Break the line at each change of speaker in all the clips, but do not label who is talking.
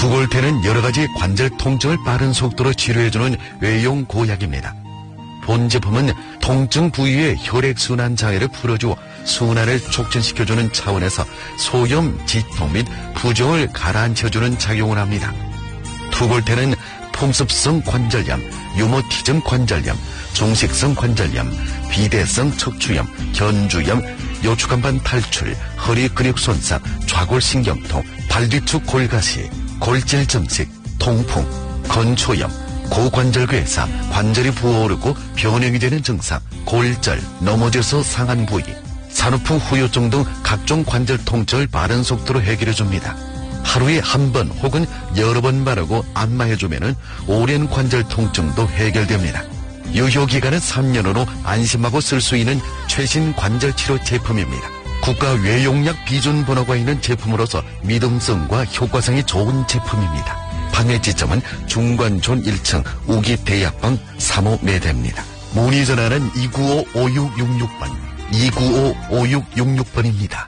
투골테는 여러가지 관절 통증을 빠른 속도로 치료해주는 외용 고약입니다. 본 제품은 통증 부위의 혈액순환 장애를 풀어주어 순환을 촉진시켜주는 차원에서 소염, 지통 및 부종을 가라앉혀주는 작용을 합니다. 투골테는 풍습성 관절염, 유모티즘 관절염, 종식성 관절염, 비대성 척추염, 견주염, 요추간반 탈출, 허리 근육 손상, 좌골신경통, 발뒤축 골가시, 골질 증식, 통풍, 건초염, 고관절괴사, 관절이 부어오르고 변형이 되는 증상, 골절, 넘어져서 상한 부위, 산후풍 후유증 등 각종 관절 통증을 빠른 속도로 해결해줍니다. 하루에 한 번 혹은 여러 번 바르고 안마해주면 오랜 관절 통증도 해결됩니다. 유효기간은 3년으로 안심하고 쓸 수 있는 최신 관절치료 제품입니다. 국가 외용약 비준 번호가 있는 제품으로서 믿음성과 효과성이 좋은 제품입니다. 판매 지점은 중관촌 1층 우기대약방 3호 매대입니다. 문의 전화는 295-5666번, 295-5666번입니다.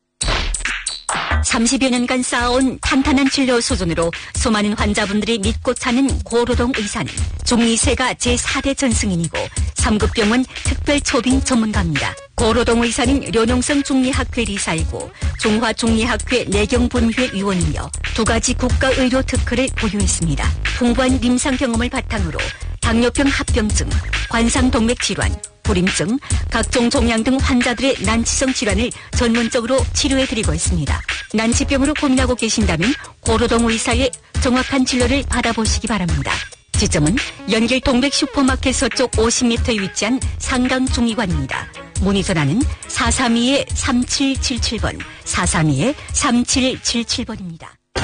30여 년간 쌓아온 탄탄한 진료 수준으로 수많은 환자분들이 믿고 찾는 고로동 의사는 중리세가 제4대 전승인이고 3급 병원 특별초빙 전문가입니다. 고로동 의사는 료농성 중리학회 리사이고 중화중리학회 내경분회 위원이며 2가지 국가의료 특허를 보유했습니다. 풍부한 임상 경험을 바탕으로 당뇨병 합병증, 관상동맥질환, 불임증, 각종 종양 등 환자들의 난치성 질환을 전문적으로 치료해드리고 있습니다. 난치병으로 고민하고 계신다면 고로동 의사의 정확한 진료를 받아보시기 바랍니다. 지점은 연길 동백 슈퍼마켓 서쪽 50m에 위치한 상강중의관입니다. 문의 전화는 432-3777번, 432-3777번입니다.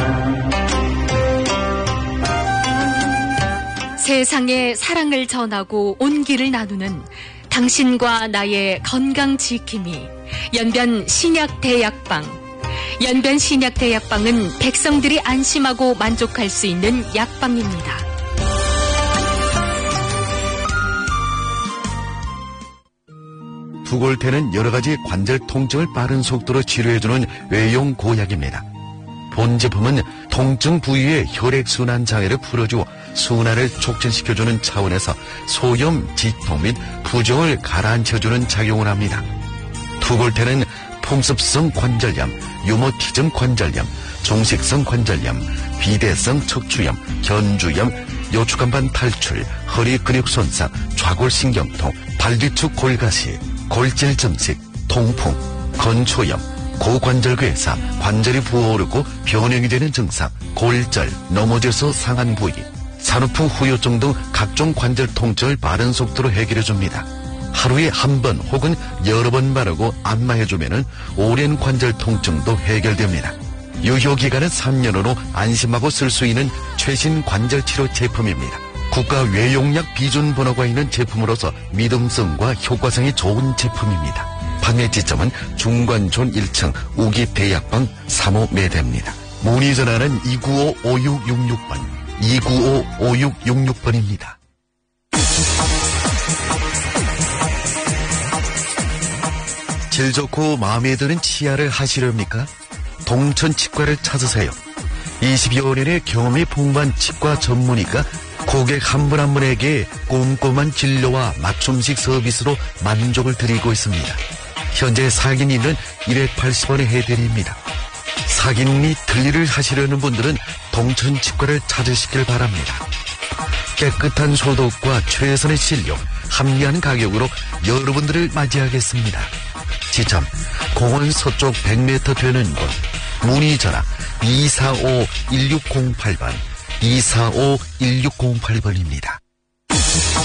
세상에 사랑을 전하고 온기를 나누는 당신과 나의 건강 지킴이 연변 신약대약방. 연변 신약대약방은 백성들이 안심하고 만족할 수 있는 약방입니다.
투골테는 여러가지 관절 통증을 빠른 속도로 치료해주는 외용 고약입니다. 본 제품은 통증 부위의 혈액순환 장애를 풀어주어 순환을 촉진시켜주는 차원에서 소염, 지통 및 부종을 가라앉혀주는 작용을 합니다. 투골테는 풍습성 관절염, 유모티즘 관절염, 종식성 관절염, 비대성 척추염, 견주염, 요추간반 탈출, 허리 근육 손상, 좌골신경통, 발뒤축 골가시, 골질 증식, 통풍, 건초염, 고관절괴사, 관절이 부어오르고 변형이 되는 증상, 골절, 넘어져서 상한 부위, 산후풍 후유증 등 각종 관절 통증을 빠른 속도로 해결해줍니다. 하루에 한 번 혹은 여러 번 바르고 안마해주면 오랜 관절 통증도 해결됩니다. 유효기간은 3년으로 안심하고 쓸 수 있는 최신 관절치료 제품입니다. 국가 외용약 비준 번호가 있는 제품으로서 믿음성과 효과성이 좋은 제품입니다. 판매 지점은 중관촌 1층 우기대약방 3호 매대입니다. 문의 전화는 295-5666번, 295-5666번입니다. 질 좋고 마음에 드는 치아를 하시렵니까? 동천치과를 찾으세요. 20여 년의 경험이 풍부한 치과 전문의가 고객 한 분 한 분에게 꼼꼼한 진료와 맞춤식 서비스로 만족을 드리고 있습니다. 현재 사기니는 280원에 해드립니다. 사기니 들리를 하시려는 분들은 동천치과를 찾으시길 바랍니다. 깨끗한 소독과 최선의 진료, 합리한 가격으로 여러분들을 맞이하겠습니다. 지점 공원 서쪽 100m 되는 곳. 문의 전화 245-1608번, 245-1608번입니다.